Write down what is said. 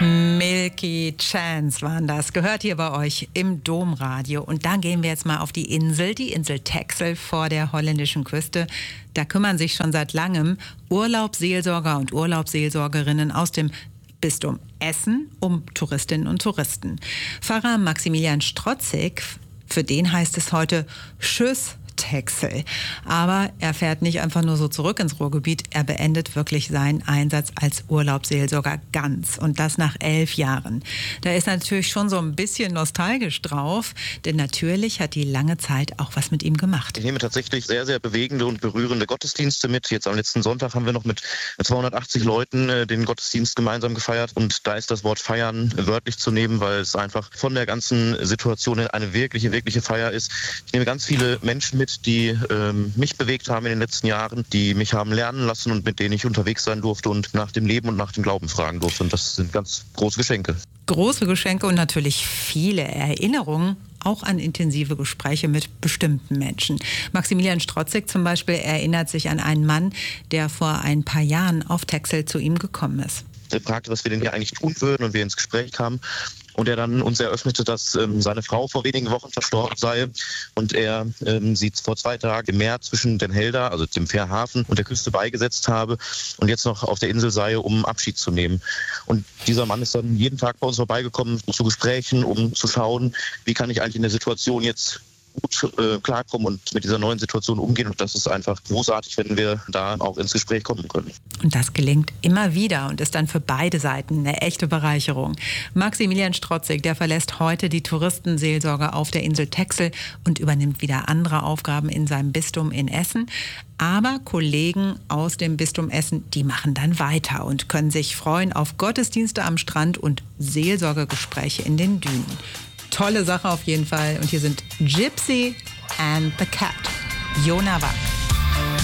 Milky Chance waren das. Gehört hier bei euch im Domradio. Und da gehen wir jetzt mal auf die Insel Texel vor der holländischen Küste. Da kümmern sich schon seit langem Urlaubsseelsorger und Urlaubsseelsorgerinnen aus dem Bistum Essen um Touristinnen und Touristen. Pfarrer Maximilian Strotzig, für den heißt es heute Tschüss Texel. Aber er fährt nicht einfach nur so zurück ins Ruhrgebiet, er beendet wirklich seinen Einsatz als Urlaubsseelsorger ganz. Und das nach 11 Jahren. Da ist natürlich schon so ein bisschen nostalgisch drauf, denn natürlich hat die lange Zeit auch was mit ihm gemacht. Ich nehme tatsächlich sehr, sehr bewegende und berührende Gottesdienste mit. Jetzt am letzten Sonntag haben wir noch mit 280 Leuten den Gottesdienst gemeinsam gefeiert. Und da ist das Wort feiern wörtlich zu nehmen, weil es einfach von der ganzen Situation eine wirkliche Feier ist. Ich nehme ganz viele Menschen mit, die mich bewegt haben in den letzten Jahren, die mich haben lernen lassen und mit denen ich unterwegs sein durfte und nach dem Leben und nach dem Glauben fragen durfte. Und das sind ganz große Geschenke. Große Geschenke und natürlich viele Erinnerungen, auch an intensive Gespräche mit bestimmten Menschen. Maximilian Strotzig zum Beispiel erinnert sich an einen Mann, der vor ein paar Jahren auf Texel zu ihm gekommen ist. Er fragte, was wir denn hier eigentlich tun würden, und wir ins Gespräch kamen. Und er dann uns eröffnete, dass seine Frau vor wenigen Wochen verstorben sei und er sie vor 2 Tagen im Meer zwischen Den Helder, also dem Fährhafen, und der Küste beigesetzt habe und jetzt noch auf der Insel sei, um Abschied zu nehmen. Und dieser Mann ist dann jeden Tag bei uns vorbeigekommen zu Gesprächen, um zu schauen, wie kann ich eigentlich in der Situation jetzt gut klarkommen und mit dieser neuen Situation umgehen. Und das ist einfach großartig, wenn wir da auch ins Gespräch kommen können. Und das gelingt immer wieder und ist dann für beide Seiten eine echte Bereicherung. Maximilian Strotzig, der verlässt heute die Touristenseelsorge auf der Insel Texel und übernimmt wieder andere Aufgaben in seinem Bistum in Essen. Aber Kollegen aus dem Bistum Essen, die machen dann weiter und können sich freuen auf Gottesdienste am Strand und Seelsorgegespräche in den Dünen. Tolle Sache auf jeden Fall. Und hier sind Gypsy and the Cat. Jona Wack.